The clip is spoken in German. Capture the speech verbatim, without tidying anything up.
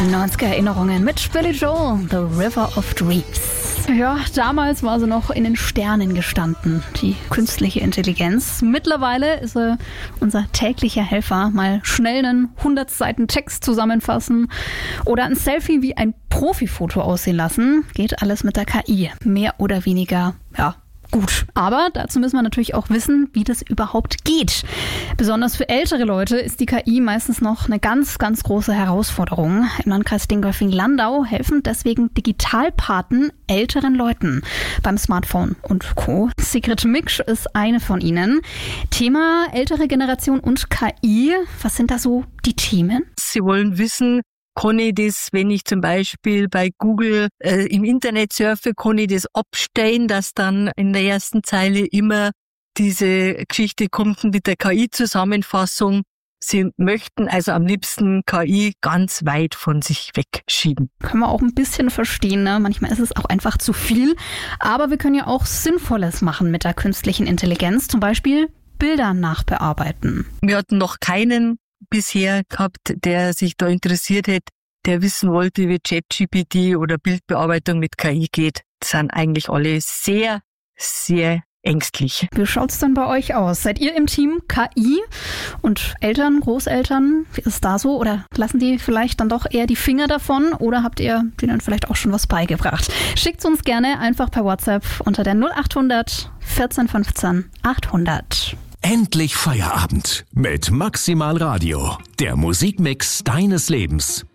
neunziger Erinnerungen mit Billy Joel, The River of Dreams. Ja, damals war sie noch in den Sternen gestanden, die künstliche Intelligenz. Mittlerweile ist sie unser täglicher Helfer. Mal schnell einen hundert Seiten Text zusammenfassen oder ein Selfie wie ein Profifoto aussehen lassen. Geht alles mit der K I. Mehr oder weniger, ja, gut. Aber dazu müssen wir natürlich auch wissen, wie das überhaupt geht. Besonders für ältere Leute ist die K I meistens noch eine ganz, ganz große Herausforderung. Im Landkreis Dingolfing-Landau helfen deswegen Digitalpaten älteren Leuten beim Smartphone und Co. Sigrid Miksch ist eine von ihnen. Thema ältere Generation und K I. Was sind da so die Themen? Sie wollen wissen, kann ich das, wenn ich zum Beispiel bei Google äh, im Internet surfe, kann ich das abstellen, dass dann in der ersten Zeile immer diese Geschichte kommt mit der K I-Zusammenfassung. Sie möchten also am liebsten K I ganz weit von sich wegschieben. Können wir auch ein bisschen verstehen, ne? Manchmal ist es auch einfach zu viel. Aber wir können ja auch Sinnvolles machen mit der künstlichen Intelligenz. Zum Beispiel Bilder nachbearbeiten. Wir hatten noch keinen bisher gehabt, der sich da interessiert hätte, der wissen wollte, wie ChatGPT oder Bildbearbeitung mit K I geht. Das sind eigentlich alle sehr, sehr ängstlich. Wie schaut's denn bei euch aus? Seid ihr im Team K I und Eltern, Großeltern? Wie ist es da so? Oder lassen die vielleicht dann doch eher die Finger davon? Oder habt ihr denen vielleicht auch schon was beigebracht? Schickt's uns gerne einfach per WhatsApp unter der null acht hundert vierzehn fünfzehn achthundert. Endlich Feierabend mit Maximal Radio, der Musikmix deines Lebens.